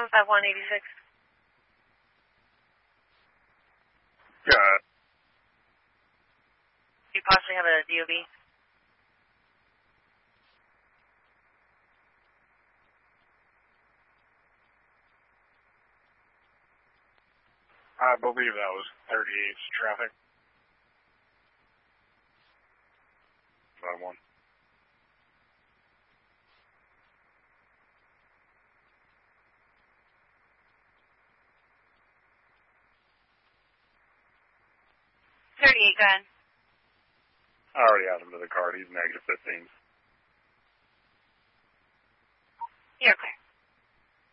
15186. Good. Do you possibly have a DOB? I believe that was 38's traffic. 51. Go ahead. I already added him to the card. He's negative 15. You're clear.